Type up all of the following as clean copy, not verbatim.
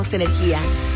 energía.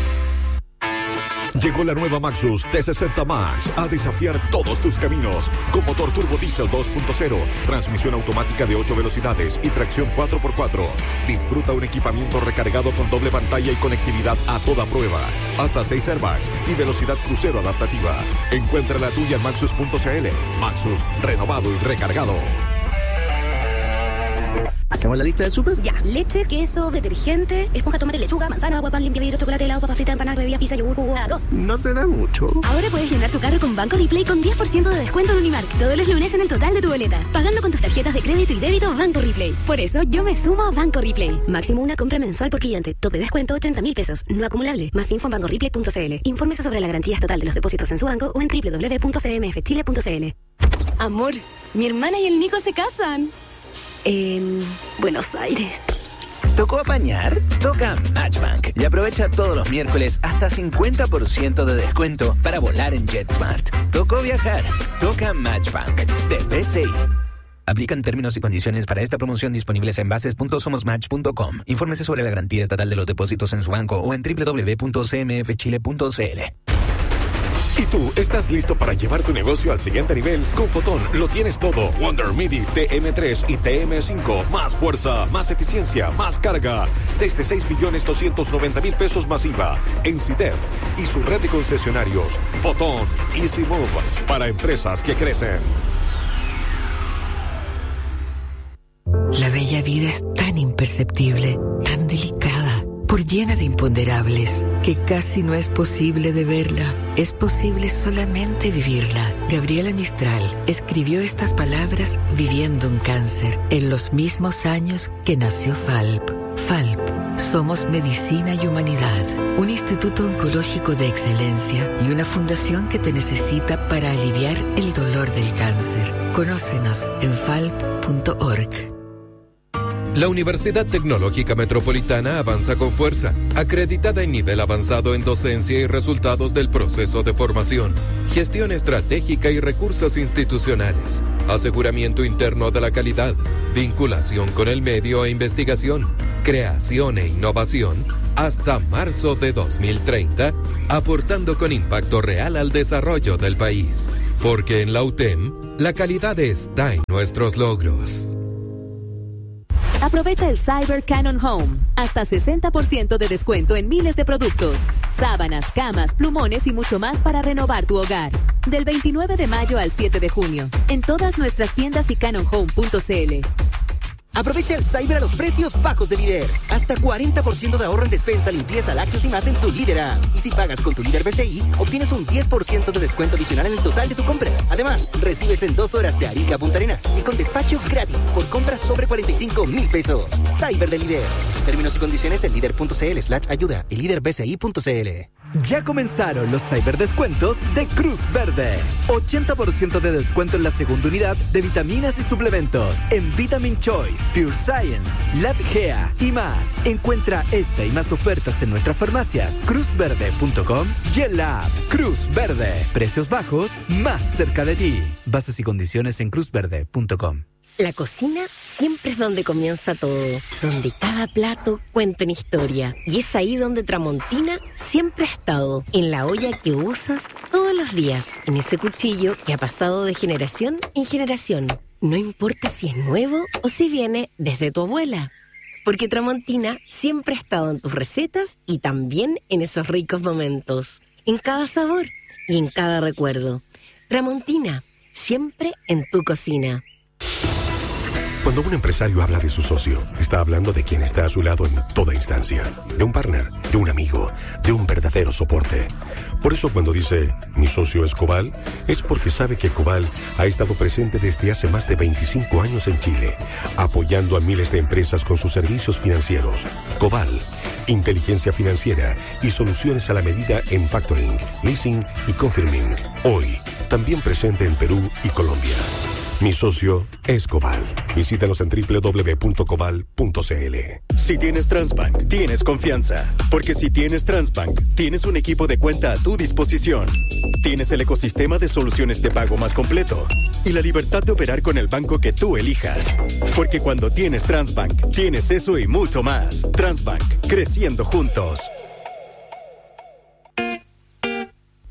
Llegó la nueva Maxus T60 Max a desafiar todos tus caminos. Con motor turbo diesel 2.0, transmisión automática de 8 velocidades y tracción 4x4. Disfruta un equipamiento recargado con doble pantalla y conectividad a toda prueba. Hasta 6 airbags y velocidad crucero adaptativa. Encuentra la tuya en Maxus.cl. Maxus, renovado y recargado. ¿Hacemos la lista del súper? Ya, leche, queso, detergente, esponja, tomate, lechuga, manzana, agua, pan, limpia, vidrio, chocolate, helado, papa frita, empanada, bebida, pizza, yogur, jugo, arroz. No se da mucho. Ahora puedes llenar tu carro con Banco Replay con 10% de descuento en Unimark todos los lunes en el total de tu boleta, pagando con tus tarjetas de crédito y débito Banco Replay. Por eso yo me sumo a Banco Replay. Máximo una compra mensual por cliente. Tope descuento 80.000 pesos. No acumulable. Más info en bancoreplay.cl. Infórmese sobre la garantía estatal de los depósitos en su banco o en www.cmfchile.cl. Amor, mi hermana y el Nico se casan. En Buenos Aires. ¿Tocó apañar? Toca Matchbank y aprovecha todos los miércoles hasta 50% de descuento para volar en JetSmart. ¿Tocó viajar? Toca Matchbank de BCI. Aplican términos y condiciones para esta promoción disponibles en bases.somosmatch.com. Infórmese sobre la garantía estatal de los depósitos en su banco o en www.cmfchile.cl. ¿Y tú estás listo para llevar tu negocio al siguiente nivel? Con Fotón lo tienes todo. Wonder Midi TM3 y TM5. Más fuerza, más eficiencia, más carga. Desde 6.290.000 pesos masiva. En CIDEF y su red de concesionarios. Fotón Easy Move. Para empresas que crecen. La bella vida es tan imperceptible, tan delicada, por llena de imponderables, que casi no es posible de verla. Es posible solamente vivirla. Gabriela Mistral escribió estas palabras viviendo un cáncer, en los mismos años que nació FALP. FALP. Somos Medicina y Humanidad, un instituto oncológico de excelencia y una fundación que te necesita para aliviar el dolor del cáncer. Conócenos en falp.org. La Universidad Tecnológica Metropolitana avanza con fuerza, acreditada en nivel avanzado en docencia y resultados del proceso de formación, gestión estratégica y recursos institucionales, aseguramiento interno de la calidad, vinculación con el medio e investigación, creación e innovación, hasta marzo de 2030, aportando con impacto real al desarrollo del país. Porque en la UTEM, la calidad está en nuestros logros. Aprovecha el Cyber Canon Home. Hasta 60% de descuento en miles de productos. Sábanas, camas, plumones y mucho más para renovar tu hogar. Del 29 de mayo al 7 de junio. En todas nuestras tiendas y canonhome.cl. Aprovecha el Cyber a los precios bajos de Líder. Hasta 40% de ahorro en despensa, limpieza, lácteos y más en tu Líder app. Y si pagas con tu Líder BCI, obtienes un 10% de descuento adicional en el total de tu compra. Además, recibes en 2 horas de Arica a Punta Arenas y con despacho gratis por compras sobre 45.000 pesos. Cyber de Líder. Términos y condiciones en líder.cl/ayuda y líderbci.cl. Ya comenzaron los cyberdescuentos de Cruz Verde. 80% de descuento en la segunda unidad de vitaminas y suplementos en Vitamin Choice, Pure Science, Lab Gea y más. Encuentra esta y más ofertas en nuestras farmacias, cruzverde.com y en la app Cruz Verde. Precios bajos, más cerca de ti. Bases y condiciones en cruzverde.com. La cocina siempre es donde comienza todo, donde cada plato cuenta una historia. Y es ahí donde Tramontina siempre ha estado, en la olla que usas todos los días, en ese cuchillo que ha pasado de generación en generación. No importa si es nuevo o si viene desde tu abuela, porque Tramontina siempre ha estado en tus recetas y también en esos ricos momentos, en cada sabor y en cada recuerdo. Tramontina, siempre en tu cocina. Cuando un empresario habla de su socio, está hablando de quien está a su lado en toda instancia. De un partner, de un amigo, de un verdadero soporte. Por eso cuando dice, mi socio es Cobal, es porque sabe que Cobal ha estado presente desde hace más de 25 años en Chile, apoyando a miles de empresas con sus servicios financieros. Cobal, inteligencia financiera y soluciones a la medida en factoring, leasing y confirming. Hoy, también presente en Perú y Colombia. Mi socio es Cobal. Visítanos en www.cobal.cl. Si tienes Transbank, tienes confianza. Porque si tienes Transbank, tienes un equipo de cuenta a tu disposición. Tienes el ecosistema de soluciones de pago más completo. Y la libertad de operar con el banco que tú elijas. Porque cuando tienes Transbank, tienes eso y mucho más. Transbank, creciendo juntos.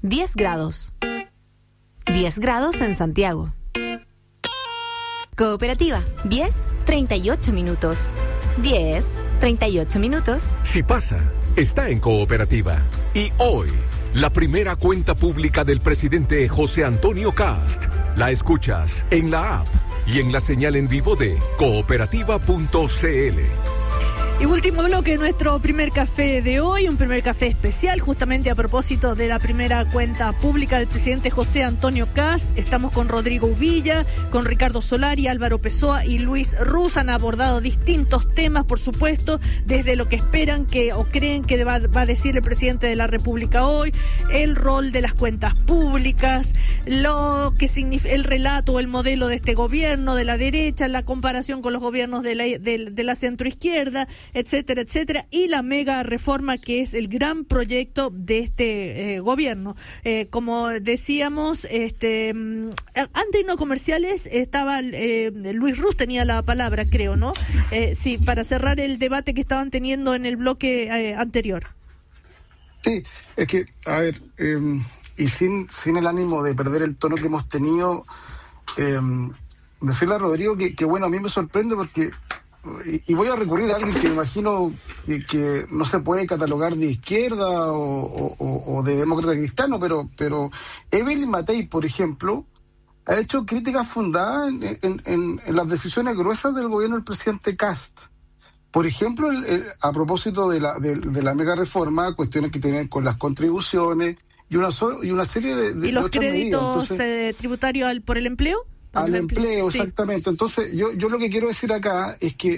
10 grados. 10 grados en Santiago. Cooperativa, 38 minutos. 38 minutos. Si pasa, está en Cooperativa. Y hoy, la primera cuenta pública del presidente José Antonio Cast. La escuchas en la app y en la señal en vivo de cooperativa.cl. Y último bloque de nuestro primer café de hoy, un primer café especial, justamente a propósito de la primera cuenta pública del presidente José Antonio Cast. Estamos con Rodrigo Uvilla, con Ricardo Solari, Álvaro Pessoa y Luis Ruz. Han abordado distintos temas, por supuesto, desde lo que esperan que o creen que va a decir el presidente de la República hoy, el rol de las cuentas públicas, lo que significa el relato o el modelo de este gobierno, de la derecha, la comparación con los gobiernos de la centroizquierda, etcétera, etcétera, y la mega reforma que es el gran proyecto de este gobierno. Como decíamos, antes de no comerciales, estaba Luis Ruz tenía la palabra, creo, ¿no? Sí, para cerrar el debate que estaban teniendo en el bloque anterior. Sí, es que, a ver, y sin el ánimo de perder el tono que hemos tenido, decirle a Rodrigo que bueno, a mí me sorprende porque y voy a recurrir a alguien que me imagino que no se puede catalogar de izquierda o de demócrata cristiano, pero Evelyn Matei, por ejemplo, ha hecho críticas fundadas en las decisiones gruesas del gobierno del presidente Cast. Por ejemplo, a propósito de la mega reforma, cuestiones que tienen con las contribuciones y una serie de ¿y los otras créditos medidas. Tributarios por el empleo? Al empleo, sí. Exactamente. Entonces, yo lo que quiero decir acá es que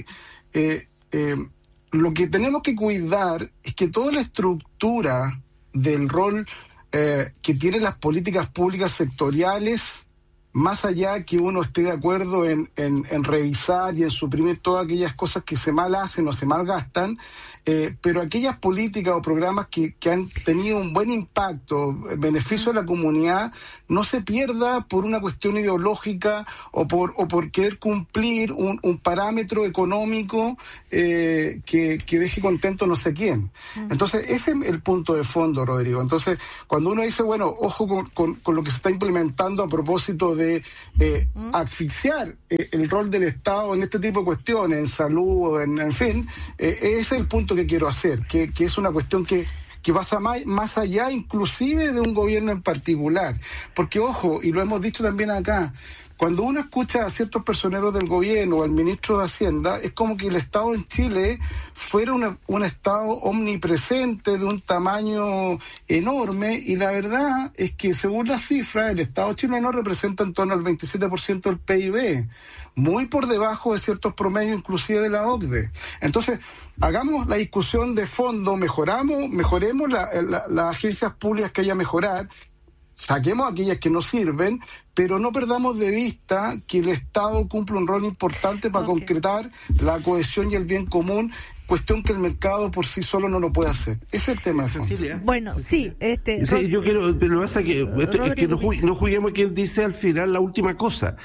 lo que tenemos que cuidar es que toda la estructura del rol que tienen las políticas públicas sectoriales, más allá que uno esté de acuerdo en revisar y en suprimir todas aquellas cosas que se mal hacen o se mal gastan, pero aquellas políticas o programas que han tenido un buen impacto, beneficio a la comunidad, no se pierda por una cuestión ideológica o por querer cumplir un parámetro económico que deje contento no sé quién. Entonces, ese es el punto de fondo, Rodrigo. Entonces, cuando uno dice, bueno, ojo con lo que se está implementando a propósito de asfixiar el rol del Estado en este tipo de cuestiones, en salud, en fin, ese es el punto que quiero hacer, que es una cuestión que pasa más allá inclusive de un gobierno en particular. Porque, ojo, y lo hemos dicho también acá, cuando uno escucha a ciertos personeros del gobierno o al ministro de Hacienda, es como que el Estado en Chile fuera un Estado omnipresente de un tamaño enorme, y la verdad es que según las cifras, el Estado chileno representa en torno al 27% del PIB, muy por debajo de ciertos promedios inclusive de la OCDE. Entonces, hagamos la discusión de fondo, mejoremos las agencias públicas que haya mejorar, saquemos aquellas que no sirven, pero no perdamos de vista que el Estado cumple un rol importante para concretar la cohesión y el bien común, cuestión que el mercado por sí solo no lo puede hacer. Ese es el tema. Cecilia. Bueno, sí. Sí, yo quiero, pero lo que pasa es que no juguemos que él dice al final la última cosa.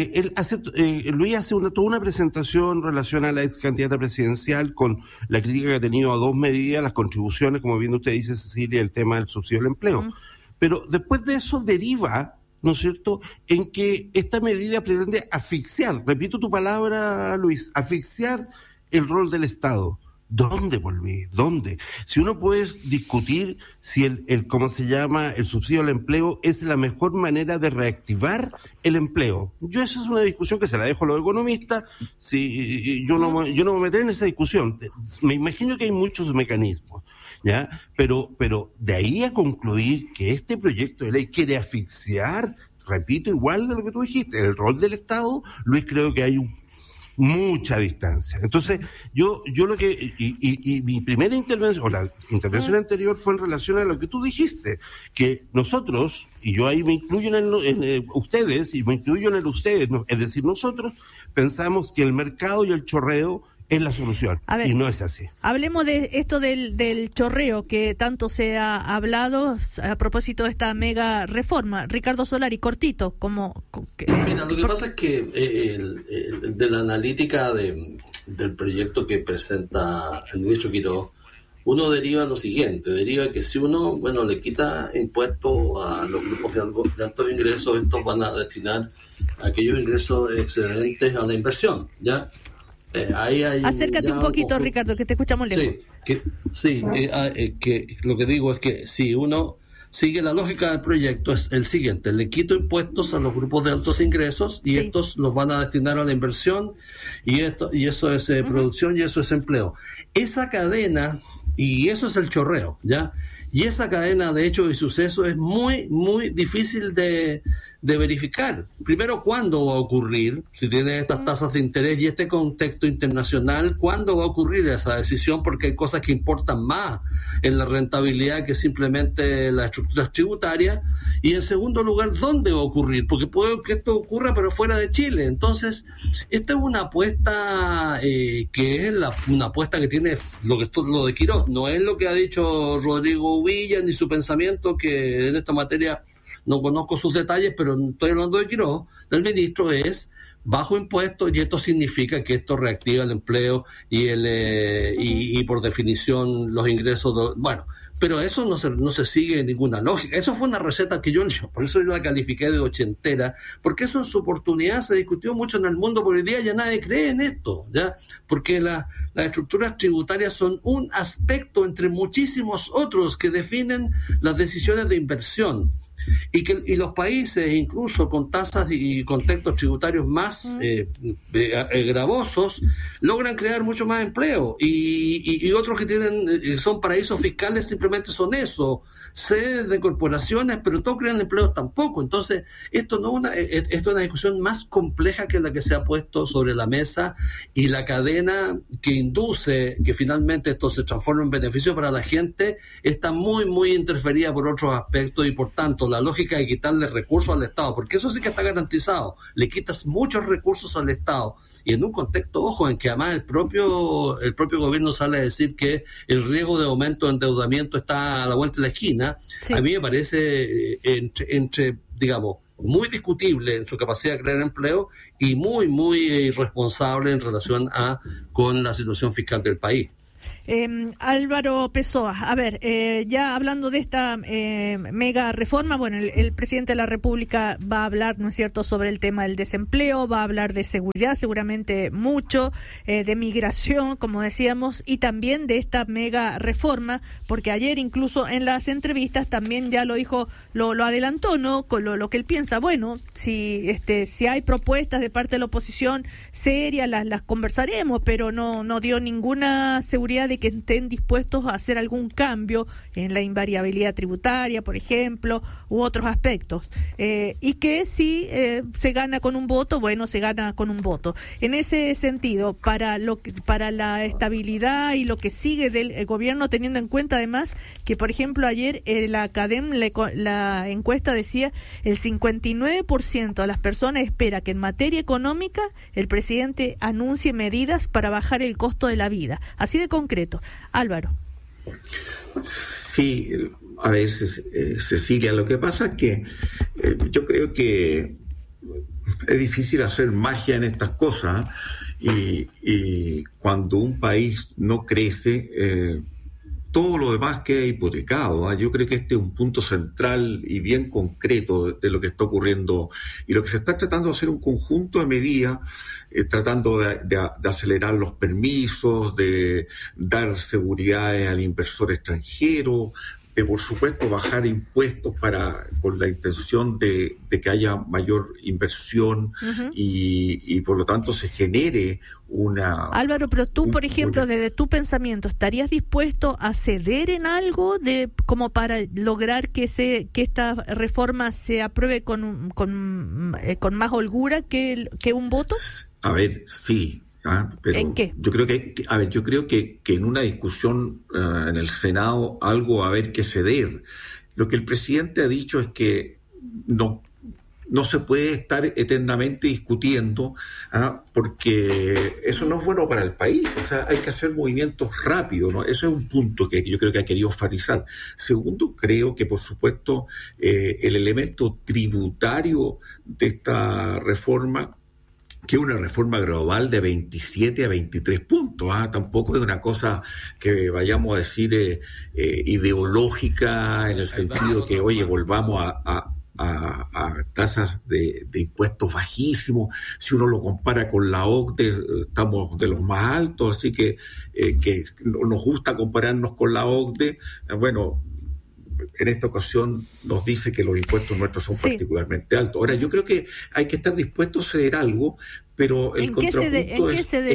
Luis hace toda una presentación en relación a la ex candidata presidencial con la crítica que ha tenido a dos medidas, las contribuciones, como bien usted dice, Cecilia, el tema del subsidio al empleo. Pero después de eso deriva, ¿no es cierto?, en que esta medida pretende asfixiar, repito tu palabra, Luis, asfixiar el rol del Estado. ¿Dónde, volví? ¿Dónde? Si uno puede discutir si el ¿cómo se llama?, el subsidio al empleo es la mejor manera de reactivar el empleo. Esa es una discusión que se la dejo a los economistas. Yo no me voy a meter en esa discusión. Me imagino que hay muchos mecanismos, ¿ya? Pero de ahí a concluir que este proyecto de ley quiere asfixiar, repito, igual de lo que tú dijiste, el rol del Estado, Luis, creo que hay mucha distancia. Entonces, yo lo que, y mi primera intervención, o la intervención anterior, fue en relación a lo que tú dijiste, que nosotros, y yo ahí me incluyo en ustedes, y me incluyo en el ustedes, es decir, nosotros pensamos que el mercado y el chorreo es la solución, y no es así. Hablemos de esto del chorreo que tanto se ha hablado a propósito de esta mega reforma. Ricardo Solari, cortito, Mira, lo que pasa es que de la analítica del proyecto que presenta el ministro Quirós, uno deriva lo siguiente, deriva que si uno, le quita impuestos a los grupos de altos ingresos, estos van a destinar a aquellos ingresos excedentes a la inversión, ¿ya? Acércate un poquito, Ricardo, que te escuchamos lejos. Que lo que digo es que si uno sigue la lógica del proyecto es el siguiente: le quito impuestos a los grupos de altos ingresos y estos los van a destinar a la inversión y eso es producción y eso es empleo. Esa cadena, y eso es el chorreo, ¿ya? Y esa cadena de hechos y sucesos es muy, muy difícil de verificar. Primero, ¿cuándo va a ocurrir? Si tiene estas tasas de interés y este contexto internacional, ¿cuándo va a ocurrir esa decisión? Porque hay cosas que importan más en la rentabilidad que simplemente las estructuras tributarias. Y en segundo lugar, ¿dónde va a ocurrir? Porque puede que esto ocurra, pero fuera de Chile. Entonces, esta es una apuesta que es una apuesta que tiene lo de Quirós. No es lo que ha dicho Rodrigo Villa ni su pensamiento, que en esta materia no conozco sus detalles, pero estoy hablando de Quirós, del ministro, es bajo impuestos, y esto significa que esto reactiva el empleo y por definición los ingresos. Pero eso no se sigue en ninguna lógica. Eso fue una receta que por eso yo la califiqué de ochentera, porque eso en su oportunidad se discutió mucho en el mundo, porque hoy día ya nadie cree en esto, ¿ya? Porque las estructuras tributarias son un aspecto entre muchísimos otros que definen las decisiones de inversión. Y los países, incluso con tasas y contextos tributarios más gravosos, logran crear mucho más empleo, y otros que son paraísos fiscales simplemente son eso, sedes de corporaciones, pero todos crean empleos tampoco. Entonces esto es una discusión más compleja que la que se ha puesto sobre la mesa, y la cadena que induce que finalmente esto se transforme en beneficio para la gente está muy, muy interferida por otros aspectos, y por tanto la lógica de quitarle recursos al Estado, porque eso sí que está garantizado, le quitas muchos recursos al Estado, y en un contexto, ojo, en que además el propio gobierno sale a decir que el riesgo de aumento de endeudamiento está a la vuelta de la esquina. A mí me parece digamos, muy discutible en su capacidad de crear empleo y muy, muy irresponsable en relación con la situación fiscal del país. Álvaro Pessoa, a ver, ya hablando de esta mega reforma, el presidente de la República va a hablar, ¿no es cierto?, sobre el tema del desempleo, va a hablar de seguridad, seguramente mucho, de migración, como decíamos, y también de esta mega reforma, porque ayer incluso en las entrevistas también ya lo dijo, lo adelantó, ¿no?, con lo que él piensa. Bueno, si hay propuestas de parte de la oposición serias, las conversaremos, pero no dio ninguna seguridad de que estén dispuestos a hacer algún cambio en la invariabilidad tributaria, por ejemplo, u otros aspectos. Y que si se gana con un voto, se gana con un voto. En ese sentido, para la estabilidad y lo que sigue del gobierno, teniendo en cuenta además que, por ejemplo, ayer la CADEM, la encuesta decía el 59% de las personas espera que en materia económica el presidente anuncie medidas para bajar el costo de la vida. Así de concreto. Álvaro. Sí, a ver, Cecilia, lo que pasa es que yo creo que es difícil hacer magia en estas cosas, y cuando un país no crece, todo lo demás queda hipotecado. Yo creo que este es un punto central y bien concreto de lo que está ocurriendo, y lo que se está tratando de hacer un conjunto de medidas, tratando de acelerar los permisos, de dar seguridades al inversor extranjero, de, por supuesto, bajar impuestos con la intención de que haya mayor inversión, y por lo tanto se genere una... Álvaro, pero tú, por ejemplo, desde tu pensamiento, ¿estarías dispuesto a ceder en algo como para lograr que esta reforma se apruebe con más holgura que un voto? A ver, sí. Pero ¿en qué? Yo creo que en una discusión en el Senado algo va a haber que ceder. Lo que el presidente ha dicho es que no se puede estar eternamente discutiendo, porque eso no es bueno para el país. O sea, hay que hacer movimientos rápidos, ¿no? Eso es un punto que yo creo que ha querido enfatizar. Segundo, creo que, por supuesto, el elemento tributario de esta reforma que es una reforma gradual de 27 a 23 puntos. Tampoco es una cosa que vayamos a decir ideológica, en el sentido que, oye, volvamos a tasas de impuestos bajísimos. Si uno lo compara con la OCDE, estamos de los más altos, así que nos gusta compararnos con la OCDE. Bueno, en esta ocasión nos dice que los impuestos nuestros son particularmente altos. Ahora, yo creo que hay que estar dispuestos a ceder algo, pero el contrapunto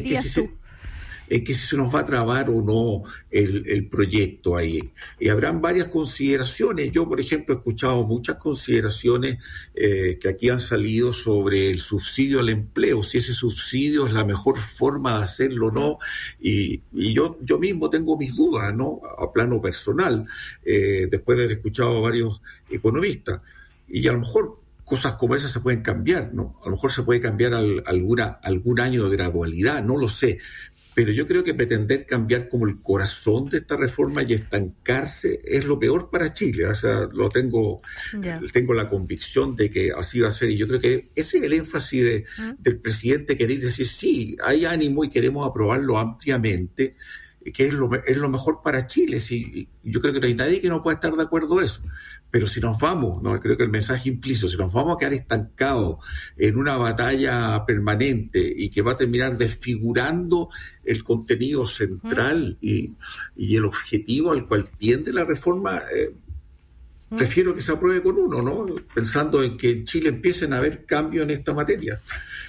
es que si se nos va a trabar o no el proyecto ahí. Y habrán varias consideraciones. Yo, por ejemplo, he escuchado muchas consideraciones que aquí han salido sobre el subsidio al empleo, si ese subsidio es la mejor forma de hacerlo o no. Y yo mismo tengo mis dudas, ¿no? A plano personal, después de haber escuchado a varios economistas. Y a lo mejor cosas como esas se pueden cambiar, ¿no? A lo mejor se puede cambiar algún año de gradualidad, no lo sé. Pero yo creo que pretender cambiar como el corazón de esta reforma y estancarse es lo peor para Chile. O sea, tengo la convicción de que así va a ser. Y yo creo que ese es el énfasis del presidente, que dice decir, sí, hay ánimo y queremos aprobarlo ampliamente, que es lo mejor para Chile. Sí, yo creo que no hay nadie que no pueda estar de acuerdo en eso. Pero si nos vamos, no, creo que el mensaje implícito, si nos vamos a quedar estancados en una batalla permanente y que va a terminar desfigurando el contenido central y el objetivo al cual tiende la reforma, prefiero que se apruebe con uno, ¿no? Pensando en que en Chile empiecen a haber cambios en esta materia.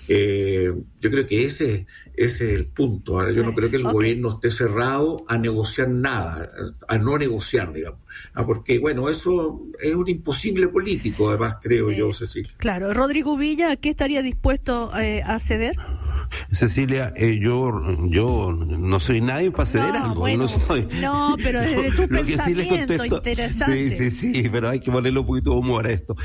Yo creo que ese es el punto. Ahora, yo no creo que el gobierno esté cerrado a negociar nada, a no negociar, digamos. Porque, bueno, eso es un imposible político, además, creo yo, Cecilia. Claro. Rodrigo Villa, ¿qué estaría dispuesto a ceder? Cecilia, yo no soy nadie para ceder algo. Bueno, no, pero desde tu lo pensamiento, que sí le contesto, interesante. Sí, pero hay que ponerle un poquito de humor a esto.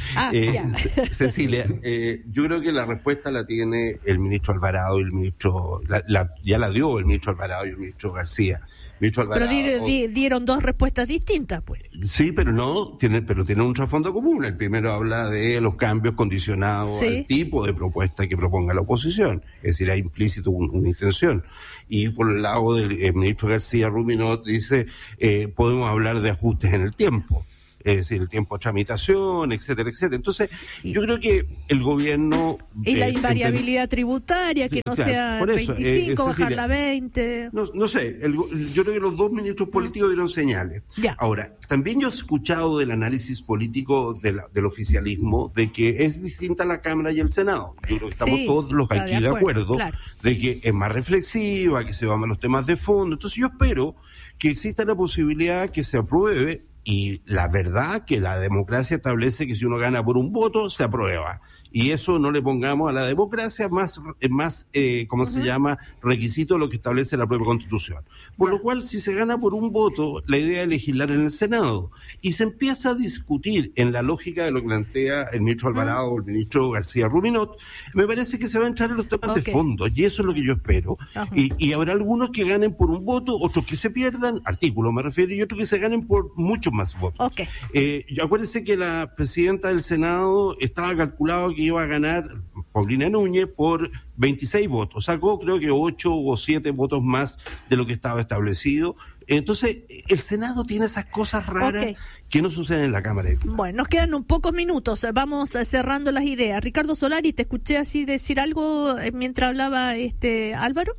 Cecilia, yo creo que la respuesta la tiene el ministro Alvarado y el ministro, ya la dio el ministro Alvarado y el ministro García. Pero dieron dos respuestas distintas, pues. Sí, pero tiene un trasfondo común. El primero habla de los cambios condicionados al tipo de propuesta que proponga la oposición. Es decir, hay implícito una intención. Y por el lado del ministro García Ruminot dice, podemos hablar de ajustes en el tiempo. Es decir, el tiempo de tramitación, etcétera, etcétera. Entonces, yo creo que el gobierno... Y la invariabilidad tributaria, que no sea por eso, 25, bajarla a 20... No sé, yo creo que los dos ministros políticos dieron señales. Ahora, también yo he escuchado del análisis político del oficialismo de que es distinta la Cámara y el Senado. Yo creo que estamos todos los aquí de acuerdo, de que es más reflexiva, que se van a los temas de fondo. Entonces yo espero que exista la posibilidad que se apruebe. Y la verdad que la democracia establece que si uno gana por un voto, se aprueba. Y eso no le pongamos a la democracia más ¿cómo se llama? Requisito lo que establece la propia Constitución. Por lo cual, si se gana por un voto, la idea es legislar en el Senado. Y se empieza a discutir en la lógica de lo que plantea el ministro Alvarado o el ministro García Ruminot. Me parece que se va a entrar en los temas de fondo. Y eso es lo que yo espero. Y habrá algunos que ganen por un voto, otros que se pierdan, artículos me refiero, y otros que se ganen por muchos más votos. Acuérdense que la presidenta del Senado estaba calculado que iba a ganar Paulina Núñez por 26 votos. Sacó creo que 8 o 7 votos más de lo que estaba establecido. Entonces, el Senado tiene esas cosas raras que no suceden en la Cámara de Diputados. Bueno, nos quedan un pocos minutos. Vamos cerrando las ideas. Ricardo Solari, ¿te escuché así decir algo mientras hablaba Álvaro?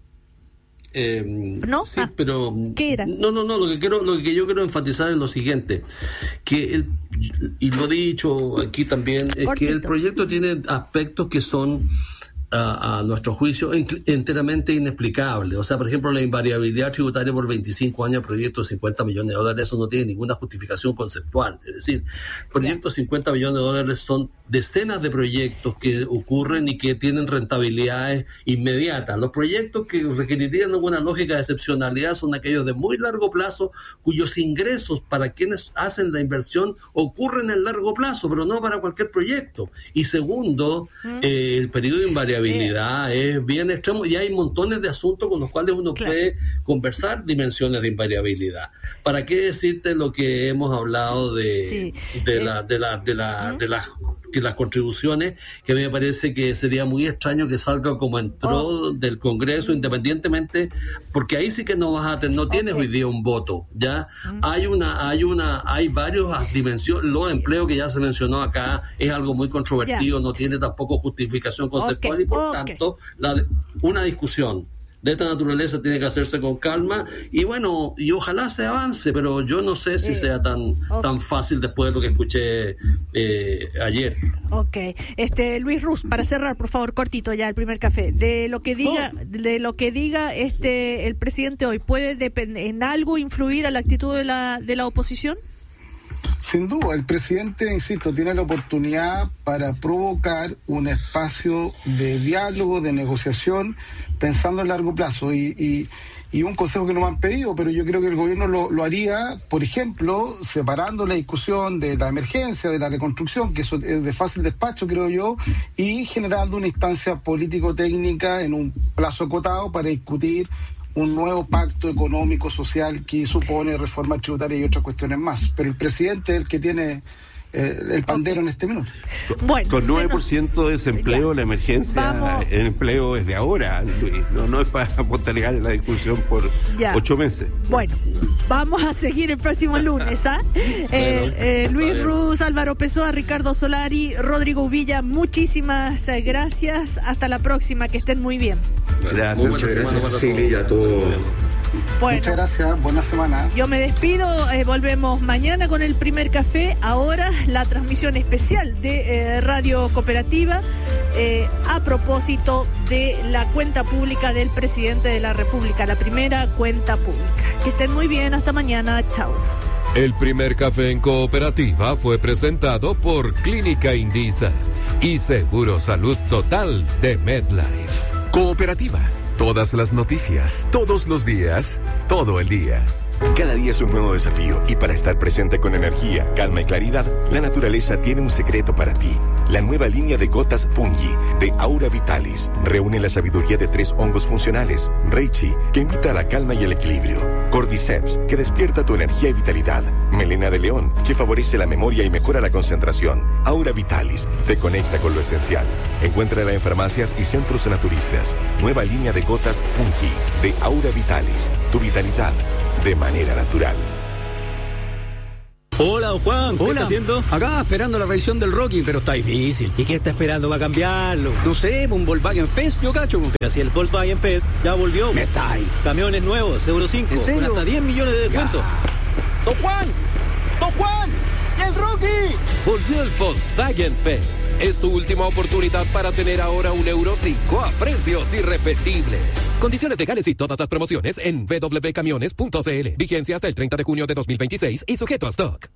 ¿No? Sí, pero ¿qué era? No, lo que yo quiero enfatizar es lo siguiente, que y lo he dicho aquí también, es que el proyecto tiene aspectos que son a nuestro juicio enteramente inexplicable. O sea, por ejemplo, la invariabilidad tributaria por 25 años, proyecto de 50 millones de dólares, eso no tiene ninguna justificación conceptual. Es decir, proyectos de 50 millones de dólares son decenas de proyectos que ocurren y que tienen rentabilidades inmediatas. Los proyectos que requerirían alguna lógica de excepcionalidad son aquellos de muy largo plazo, cuyos ingresos para quienes hacen la inversión ocurren en largo plazo, pero no para cualquier proyecto. Y segundo, el periodo de invariabilidad es bien extremo y hay montones de asuntos con los cuales uno puede conversar dimensiones de invariabilidad. ¿Para qué decirte lo que hemos hablado de las las contribuciones, que me parece que sería muy extraño que salga como entró del Congreso, independientemente, porque ahí sí que no tienes hoy día un voto, ¿ya? Hay varias dimensiones. Los empleos que ya se mencionó acá es algo muy controvertido, no tiene tampoco justificación conceptual y por tanto una discusión de esta naturaleza tiene que hacerse con calma y bueno, y ojalá se avance, pero yo no sé si sea tan fácil después de lo que escuché ayer. Luis Ruz, para cerrar, por favor, cortito ya el primer café, de lo que diga el presidente hoy, ¿puede en algo influir a la actitud de la oposición? Sin duda, el presidente, insisto, tiene la oportunidad para provocar un espacio de diálogo, de negociación, pensando a largo plazo. Y un consejo que no me han pedido, pero yo creo que el gobierno lo haría, por ejemplo, separando la discusión de la emergencia, de la reconstrucción, que eso es de fácil despacho, creo yo, y generando una instancia político-técnica en un plazo acotado para discutir un nuevo pacto económico, social, que supone reforma tributaria y otras cuestiones más. Pero el presidente es el que tiene el pandero en este minuto. Bueno, con 9% de desempleo, la emergencia, el empleo es de ahora, Luis, no es para postergar la discusión por 8 meses. Bueno, vamos a seguir el próximo lunes, Luis Ruz, Álvaro Pessoa, Ricardo Solari, Rodrigo Uvilla, muchísimas gracias. Hasta la próxima, que estén muy bien. Gracias, muchas gracias, Cecilia, y a todos. Bueno, muchas gracias, buena semana. Yo me despido, volvemos mañana con el primer café. Ahora la transmisión especial de Radio Cooperativa a propósito de la cuenta pública del presidente de la República, la primera cuenta pública. Que estén muy bien, hasta mañana, chao. El primer café en Cooperativa fue presentado por Clínica Indisa y Seguro Salud Total de MedLife. Cooperativa. Todas las noticias, todos los días, todo el día. Cada día es un nuevo desafío y para estar presente con energía, calma y claridad, la naturaleza tiene un secreto para ti. La nueva línea de gotas Fungi de Aura Vitalis reúne la sabiduría de 3 hongos funcionales. Reishi, que invita a la calma y el equilibrio. Cordyceps, que despierta tu energía y vitalidad. Melena de león, que favorece la memoria y mejora la concentración. Aura Vitalis, te conecta con lo esencial. Encuéntrala en farmacias y centros naturistas. Nueva línea de gotas Fungi de Aura Vitalis. Tu vitalidad de manera natural. Hola, don Juan, ¿qué está haciendo? Acá esperando la revisión del Rocky, pero está difícil. ¿Y qué está esperando para cambiarlo? No sé, un Volkswagen Fest, yo cacho. Pero si el Volkswagen Fest ya volvió. Me está ahí. Camiones nuevos, Euro 5, ¿en serio? con hasta 10 millones de descuento. ¡Don Juan! ¡Don Juan! ¡Y el Rocky! Volvió el Volkswagen Fest. Es tu última oportunidad para tener ahora un Euro 5 a precios irrepetibles. Condiciones legales y todas las promociones en www.camiones.cl. Vigencia hasta el 30 de junio de 2026 y sujeto a stock.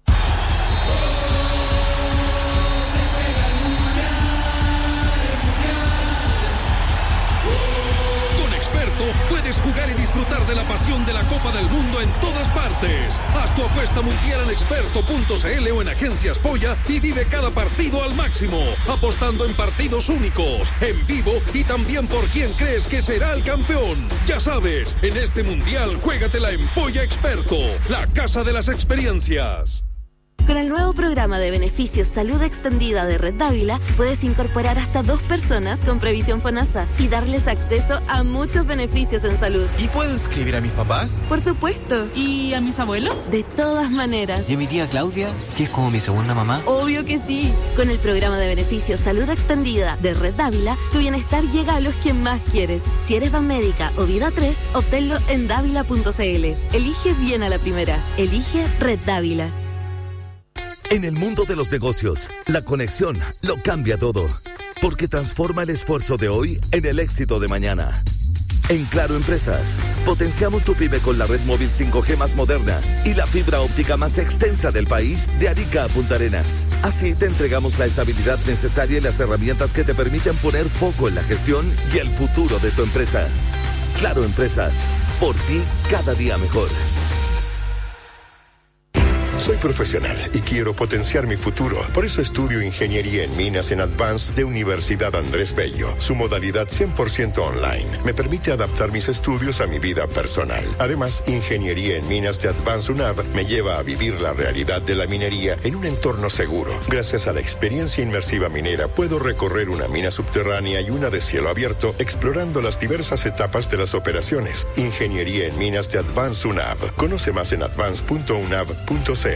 Puedes jugar y disfrutar de la pasión de la Copa del Mundo en todas partes. Haz tu apuesta mundial en experto.cl o en Agencias Polla y vive cada partido al máximo, apostando en partidos únicos, en vivo y también por quién crees que será el campeón. Ya sabes, en este mundial juégatela en Polla Experto, la casa de las experiencias. Con el nuevo programa de beneficios Salud Extendida de Red Dávila, puedes incorporar hasta 2 personas con previsión FONASA y darles acceso a muchos beneficios en salud. ¿Y puedo inscribir a mis papás? Por supuesto. ¿Y a mis abuelos? De todas maneras. ¿Y a mi tía Claudia, que es como mi segunda mamá? Obvio que sí. Con el programa de beneficios Salud Extendida de Red Dávila, tu bienestar llega a los que más quieres. Si eres Banmédica o Vida 3, obténlo en dávila.cl. Elige bien a la primera. Elige Red Dávila. En el mundo de los negocios, la conexión lo cambia todo, porque transforma el esfuerzo de hoy en el éxito de mañana. En Claro Empresas, potenciamos tu pyme con la red móvil 5G más moderna y la fibra óptica más extensa del país de Arica a Punta Arenas. Así te entregamos la estabilidad necesaria y las herramientas que te permiten poner foco en la gestión y el futuro de tu empresa. Claro Empresas, por ti cada día mejor. Soy profesional y quiero potenciar mi futuro. Por eso estudio Ingeniería en Minas en Advance de Universidad Andrés Bello. Su modalidad 100% online me permite adaptar mis estudios a mi vida personal. Además, Ingeniería en Minas de Advance UNAV me lleva a vivir la realidad de la minería en un entorno seguro. Gracias a la experiencia inmersiva minera, puedo recorrer una mina subterránea y una de cielo abierto, explorando las diversas etapas de las operaciones. Ingeniería en Minas de Advance UNAV. Conoce más en advance.unav.cl.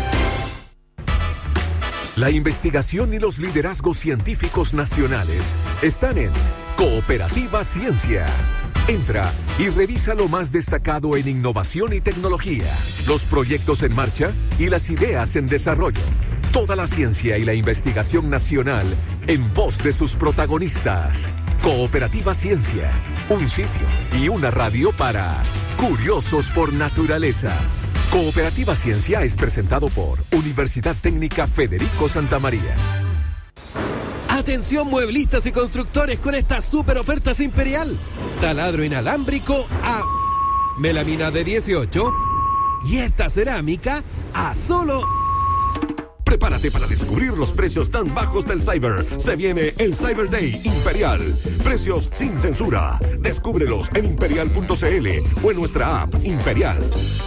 La investigación y los liderazgos científicos nacionales están en Cooperativa Ciencia. Entra y revisa lo más destacado en innovación y tecnología, los proyectos en marcha y las ideas en desarrollo. Toda la ciencia y la investigación nacional en voz de sus protagonistas. Cooperativa Ciencia, un sitio y una radio para curiosos por naturaleza. Cooperativa Ciencia es presentado por Universidad Técnica Federico Santa María. Atención mueblistas y constructores con estas super ofertas Imperial. Taladro inalámbrico a melamina de 18 y esta cerámica a solo... Prepárate para descubrir los precios tan bajos del Cyber. Se viene el Cyber Day Imperial. Precios sin censura. Descúbrelos en imperial.cl o en nuestra app Imperial.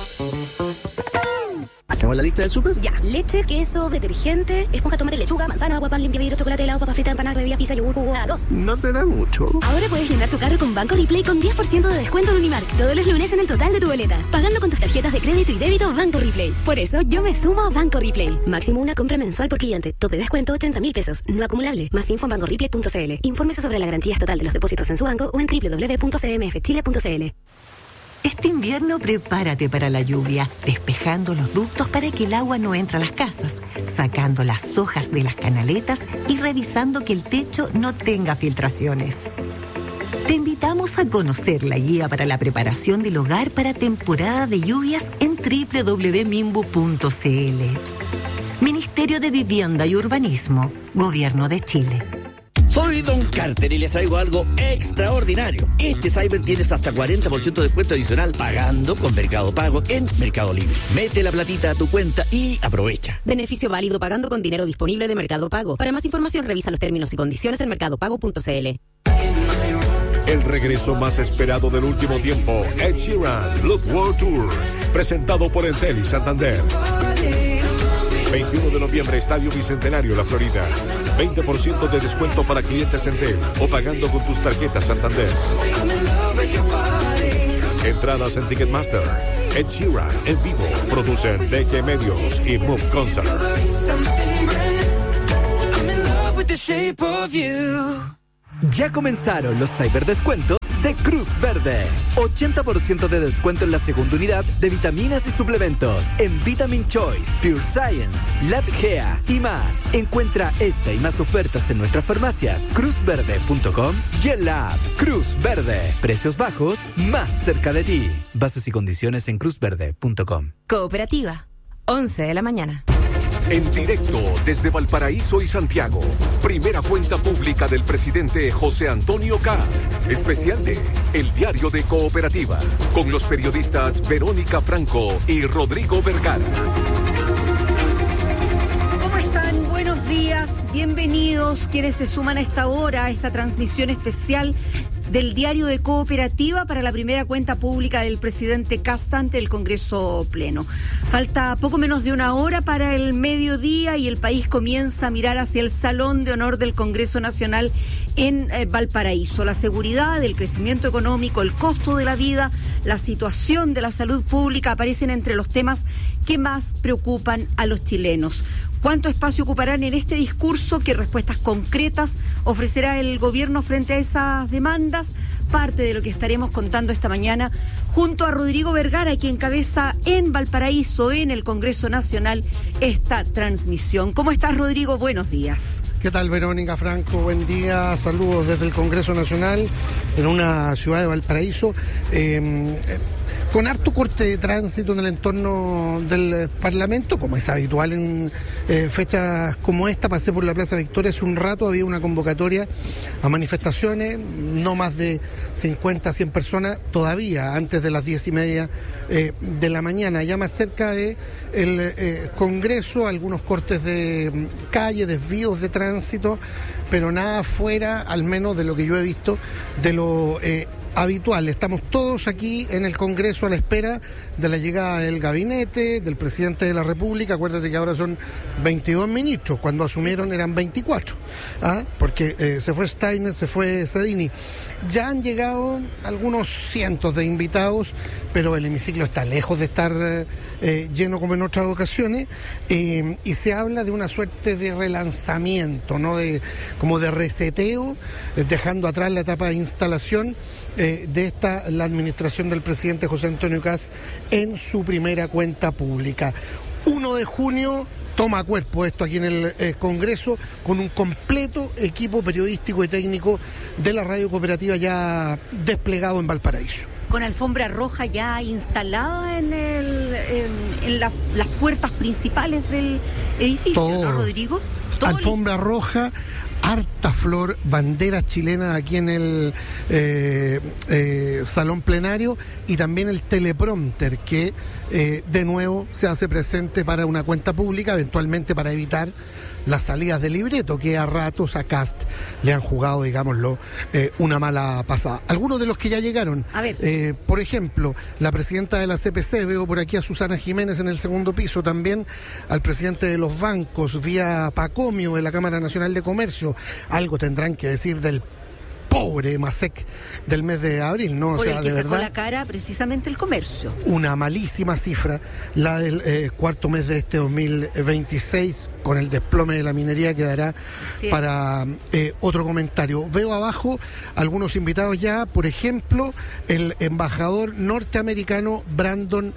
¿Hacemos la lista del súper? Ya, leche, queso, detergente, esponja, tomate, lechuga, manzana, agua, pan, limpia vidrio, chocolate, helado, papa frita, empanada, bebida, pizza, yogur, jugo, arroz. No se da mucho. Ahora puedes llenar tu carro con Banco Replay con 10% de descuento en Unimark todos los lunes en el total de tu boleta, pagando con tus tarjetas de crédito y débito Banco Replay. Por eso yo me sumo a Banco Replay. Máximo una compra mensual por cliente. Tope de descuento 30.000 pesos. No acumulable. Más info en bancoreplay.cl. Infórmese sobre la garantía total de los depósitos en su banco o en www.cmfchile.cl. Este invierno prepárate para la lluvia, despejando los ductos para que el agua no entre a las casas, sacando las hojas de las canaletas y revisando que el techo no tenga filtraciones. Te invitamos a conocer la guía para la preparación del hogar para temporada de lluvias en www.mimbu.cl. Ministerio de Vivienda y Urbanismo, Gobierno de Chile. Soy Don Carter y les traigo algo extraordinario. Este Cyber tienes hasta 40% de descuento adicional pagando con Mercado Pago en Mercado Libre. Mete la platita a tu cuenta y aprovecha. Beneficio válido pagando con dinero disponible de Mercado Pago. Para más información revisa los términos y condiciones en mercadopago.cl. El regreso más esperado del último tiempo, Ed Sheeran, Look World Tour, presentado por Entel y Santander. 21 de noviembre, Estadio Bicentenario, La Florida. 20% de descuento para clientes Entel o pagando con tus tarjetas Santander. Entradas en Ticketmaster. Ed Sheeran en vivo. Producen DG Medios y Move Concert. Ya comenzaron los cyberdescuentos de Cruz Verde. 80% de descuento en la segunda unidad de vitaminas y suplementos en Vitamin Choice, Pure Science, Lab Gea y más. Encuentra esta y más ofertas en nuestras farmacias, cruzverde.com y en la app Cruz Verde. Precios bajos, más cerca de ti. Bases y condiciones en cruzverde.com. Cooperativa, 11 de la mañana. En directo desde Valparaíso y Santiago. Primera cuenta pública del presidente José Antonio Cast. Especial de El Diario de Cooperativa. Con los periodistas Verónica Franco y Rodrigo Vergara. ¿Cómo están? Buenos días. Bienvenidos quienes se suman a esta hora, a esta transmisión especial del Diario de Cooperativa para la primera cuenta pública del presidente Cast ante el Congreso Pleno. Falta poco menos de una hora para el mediodía y el país comienza a mirar hacia el Salón de Honor del Congreso Nacional en Valparaíso. La seguridad, el crecimiento económico, el costo de la vida, la situación de la salud pública aparecen entre los temas que más preocupan a los chilenos. ¿Cuánto espacio ocuparán en este discurso? ¿Qué respuestas concretas ofrecerá el gobierno frente a esas demandas? Parte de lo que estaremos contando esta mañana junto a Rodrigo Vergara, quien encabeza en Valparaíso, en el Congreso Nacional, esta transmisión. ¿Cómo estás, Rodrigo? Buenos días. ¿Qué tal, Verónica Franco? Buen día, saludos desde el Congreso Nacional en una ciudad de Valparaíso. con harto corte de tránsito en el entorno del Parlamento, como es habitual en fechas como esta. Pasé por la Plaza Victoria hace un rato, había una convocatoria a manifestaciones, no más de 50, 100 personas, todavía antes de las 10:30 de la mañana, ya más cerca de el Congreso, algunos cortes de calle, desvíos de tránsito, pero nada fuera, al menos de lo que yo he visto, de lo habitual. Estamos todos aquí en el Congreso a la espera de la llegada del gabinete, del presidente de la República. Acuérdate que ahora son 22 ministros, cuando asumieron eran 24, porque se fue Steiner, se fue Sedini. Ya han llegado algunos cientos de invitados, pero el hemiciclo está lejos de estar lleno como en otras ocasiones, y se habla de una suerte de relanzamiento, ¿no? Como de reseteo, dejando atrás la etapa de instalación de la administración del presidente José Antonio Kast en su primera cuenta pública. 1 de junio toma cuerpo esto aquí en el Congreso, con un completo equipo periodístico y técnico de la radio cooperativa ya desplegado en Valparaíso. Con alfombra roja ya instalada en las puertas principales del edificio, todo, ¿no, Rodrigo? ¿Todo alfombra roja, harta flor, banderas chilenas aquí en el salón plenario, y también el teleprompter que de nuevo se hace presente para una cuenta pública, eventualmente para evitar las salidas de libreto, que a ratos a Kast le han jugado, digámoslo, una mala pasada. Algunos de los que ya llegaron, por ejemplo, la presidenta de la CPC, veo por aquí a Susana Jiménez en el segundo piso, también al presidente de los bancos, vía Pacomio de la Cámara Nacional de Comercio. Algo tendrán que decir del pobre MASEC del mes de abril, ¿no? Por o sea, el que de sacó verdad, la cara precisamente el comercio. una malísima cifra, la del cuarto mes de este 2026, con el desplome de la minería, quedará para otro comentario. Veo abajo algunos invitados ya, por ejemplo, el embajador norteamericano Brandon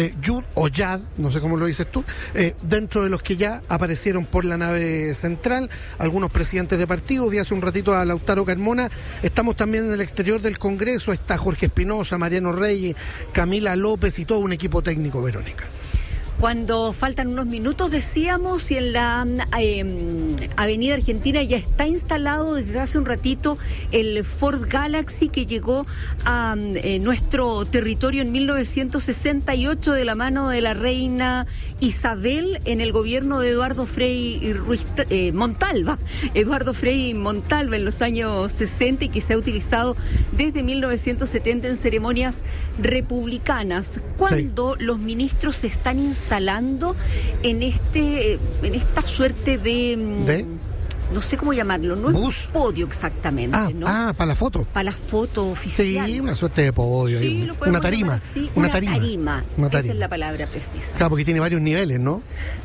Yad, no sé cómo lo dices tú, dentro de los que ya aparecieron por la nave central, algunos presidentes de partidos, vi hace un ratito a Lautaro Carmona. Estamos también en el exterior del Congreso, está Jorge Espinosa, Mariano Reyes, Camila López y todo un equipo técnico, Verónica. Cuando faltan unos minutos, decíamos, y en la Avenida Argentina ya está instalado desde hace un ratito el Ford Galaxy, que llegó a nuestro territorio en 1968 de la mano de la reina Isabel en el gobierno de Eduardo Frei Montalva. Eduardo Frei Montalva en los años 60, y que se ha utilizado desde 1970 en ceremonias republicanas. Cuando los ministros se están instalando en esta suerte de no sé cómo llamarlo, no ¿bus? Es un podio exactamente, ¿no? Para la foto. Para la foto oficial. Sí, una suerte de podio, sí, una tarima. Una tarima. Esa es la palabra precisa. Claro, porque tiene varios niveles, ¿no?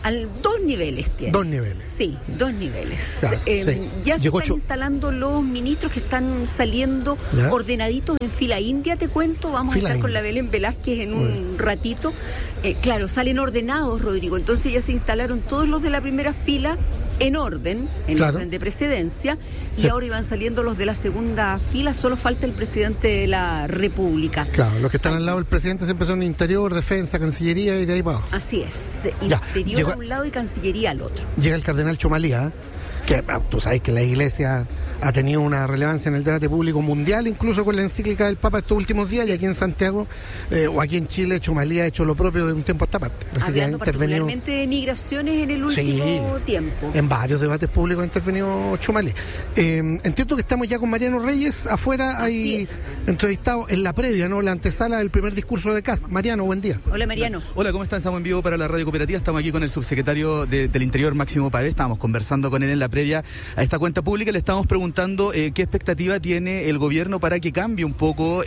2 niveles tiene. 2 niveles. Sí, 2 niveles. Claro, ya se están instalando los ministros, que están saliendo ordenaditos en fila india, te cuento. Vamos a estar con la Belén Velázquez en un ratito. Claro, salen ordenados, Rodrigo. Entonces ya se instalaron todos los de la primera fila en orden, orden de precedencia, y ahora iban saliendo los de la segunda fila. Solo falta el presidente de la República. Claro, los que están al lado del presidente siempre son Interior, Defensa, Cancillería y de ahí para abajo. Así es, Interior a un lado y Cancillería al otro. Llega el cardenal Chomalía, que tú sabes que la Iglesia ha tenido una relevancia en el debate público mundial, incluso con la encíclica del Papa estos últimos días, y aquí en Santiago o aquí en Chile, Chomalía ha hecho lo propio de un tiempo a esta parte. Hablando particularmente de migraciones en el último tiempo. En varios debates públicos ha intervenido Chomalía. Entiendo que estamos ya con Mariano Reyes afuera, hay entrevistado en la previa, ¿no? La antesala del primer discurso de Kast. Mariano, buen día. Hola, Mariano. Hola, ¿cómo están? Estamos en vivo para la radio cooperativa. Estamos aquí con el subsecretario del Interior, Máximo Pavés. Estábamos conversando con él en la previa a esta cuenta pública. Le estamos preguntando qué expectativa tiene el gobierno para que cambie un poco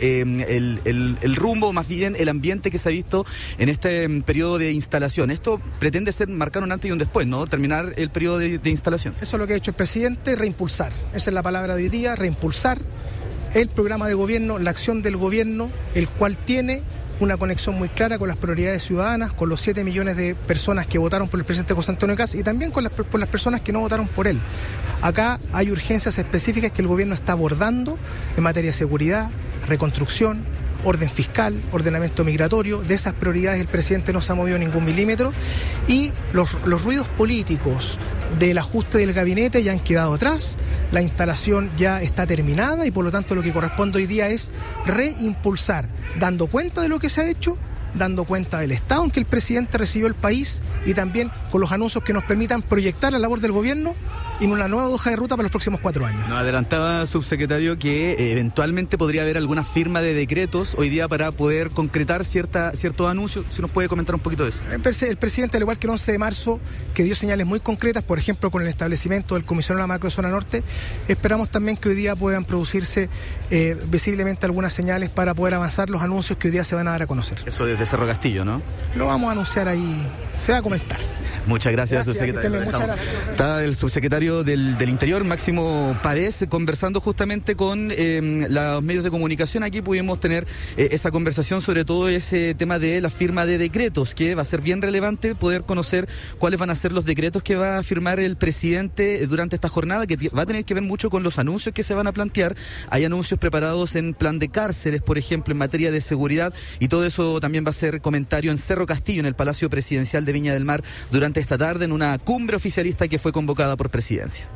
el rumbo, más bien el ambiente que se ha visto en este periodo de instalación. Esto pretende marcar un antes y un después, ¿no? Terminar el periodo de instalación. Eso es lo que ha hecho el presidente, reimpulsar. Esa es la palabra de hoy día, reimpulsar el programa de gobierno, la acción del gobierno, el cual tiene una conexión muy clara con las prioridades ciudadanas, con los 7 millones de personas que votaron por el presidente José Antonio Kast, y también por las personas que no votaron por él. Acá hay urgencias específicas que el gobierno está abordando en materia de seguridad, reconstrucción, orden fiscal, ordenamiento migratorio. De esas prioridades el presidente no se ha movido ningún milímetro, y los ruidos políticos del ajuste del gabinete ya han quedado atrás. La instalación ya está terminada y por lo tanto lo que corresponde hoy día es reimpulsar, dando cuenta de lo que se ha hecho, dando cuenta del estado en que el presidente recibió el país, y también con los anuncios que nos permitan proyectar la labor del gobierno en una nueva hoja de ruta para los próximos 4 años. Nos adelantaba, subsecretario, que eventualmente podría haber alguna firma de decretos hoy día para poder concretar ciertos anuncios. Si nos puede comentar un poquito de eso. El presidente, al igual que el 11 de marzo, que dio señales muy concretas, por ejemplo, con el establecimiento del comisionado de la macrozona norte, esperamos también que hoy día puedan producirse visiblemente algunas señales para poder avanzar los anuncios que hoy día se van a dar a conocer. Eso desde Cerro Castillo, ¿no? Lo vamos a anunciar ahí, se va a comentar. Muchas gracias, subsecretario. Está el subsecretario del Interior, Máximo Pavés, conversando justamente con los medios de comunicación. Aquí pudimos tener esa conversación sobre todo ese tema de la firma de decretos, que va a ser bien relevante poder conocer cuáles van a ser los decretos que va a firmar el presidente durante esta jornada, que va a tener que ver mucho con los anuncios que se van a plantear. Hay anuncios preparados en plan de cárceles, por ejemplo, en materia de seguridad, y todo eso también va a ser comentario en Cerro Castillo, en el Palacio Presidencial de Viña del Mar, durante esta tarde en una cumbre oficialista que fue convocada por Presidencia.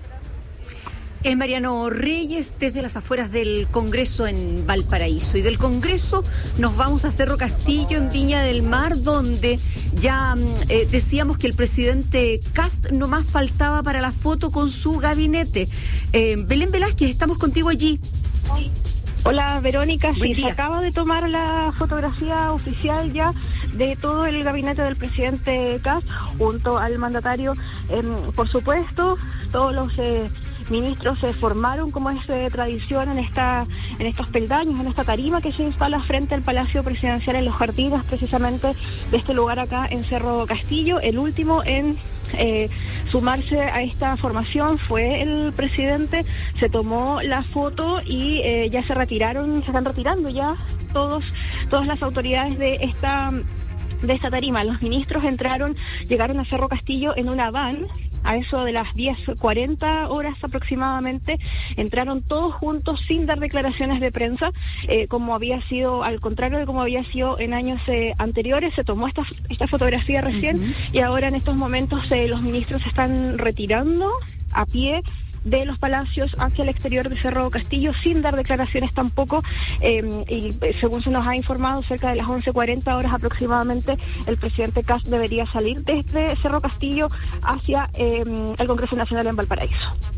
Es Mariano Reyes desde las afueras del Congreso en Valparaíso. Y del Congreso nos vamos a Cerro Castillo, en Viña del Mar, donde ya decíamos que el presidente Kast nomás faltaba para la foto con su gabinete. Belén Velázquez, estamos contigo allí. Hola, Verónica. Buen sí, día. se acaba de tomar la fotografía oficial ya de todo el gabinete del presidente Kast junto al mandatario. Por supuesto, todos los ministros se formaron, como es tradición, en estos peldaños, en esta tarima que se instala frente al Palacio Presidencial, en los jardines precisamente de este lugar acá en Cerro Castillo. El último en sumarse a esta formación fue el presidente. Se tomó la foto y ya se están retirando ya todas las autoridades de esta tarima. Los ministros llegaron a Cerro Castillo en una van. A eso de las 10:40 horas aproximadamente, entraron todos juntos sin dar declaraciones de prensa, como había sido, al contrario de como había sido en años anteriores. Se tomó esta fotografía recién y ahora en estos momentos los ministros se están retirando a pie de los palacios hacia el exterior de Cerro Castillo, sin dar declaraciones tampoco, y según se nos ha informado, cerca de las 11:40 horas aproximadamente, el presidente Kast debería salir desde Cerro Castillo hacia el Congreso Nacional en Valparaíso.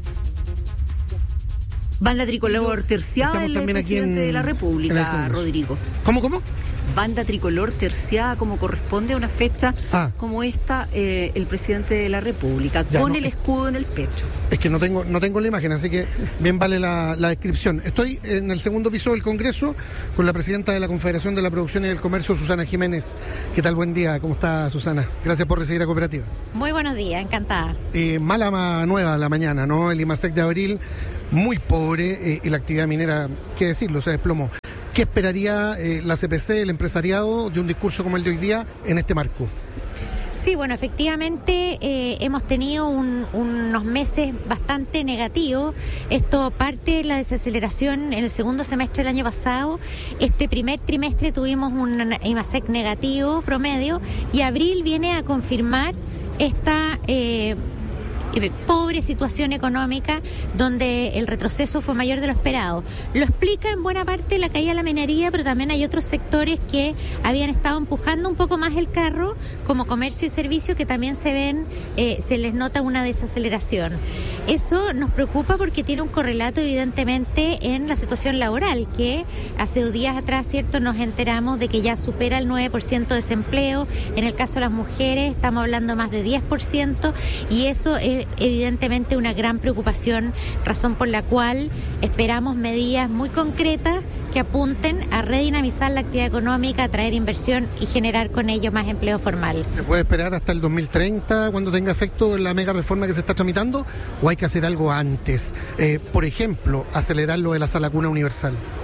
Banda tricolor terciada del presidente de la República, Rodrigo. ¿Cómo? Banda tricolor terciada, como corresponde a una fecha como esta, el presidente de la República, con el escudo en el pecho. Es que no tengo la imagen, así que bien vale la descripción. Estoy en el segundo piso del Congreso con la presidenta de la Confederación de la Producción y del Comercio, Susana Jiménez. ¿Qué tal? Buen día. ¿Cómo está, Susana? Gracias por recibir a Cooperativa. Muy buenos días, encantada. Mala nueva la mañana, ¿no? El IMASEC de abril, muy pobre, y la actividad minera, qué decirlo, se desplomó. ¿Qué esperaría la CPC, el empresariado, de un discurso como el de hoy día en este marco? Sí, bueno, efectivamente hemos tenido unos meses bastante negativos. Esto parte de la desaceleración en el segundo semestre del año pasado. Este primer trimestre tuvimos un IMASEC negativo promedio, y abril viene a confirmar esta pobre situación económica, donde el retroceso fue mayor de lo esperado. Lo explica en buena parte la caída de la minería, pero también hay otros sectores que habían estado empujando un poco más el carro, como comercio y servicio, que también se les nota una desaceleración. Eso nos preocupa porque tiene un correlato evidentemente en la situación laboral, que hace días atrás, ¿cierto?, nos enteramos de que ya supera el 9% de desempleo. En el caso de las mujeres estamos hablando más de 10%, y eso es evidentemente una gran preocupación, razón por la cual esperamos medidas muy concretas que apunten a redinamizar la actividad económica, atraer inversión y generar con ello más empleo formal. ¿Se puede esperar hasta el 2030 cuando tenga efecto la mega reforma que se está tramitando, o hay que hacer algo antes? Por ejemplo, acelerar lo de la sala cuna universal.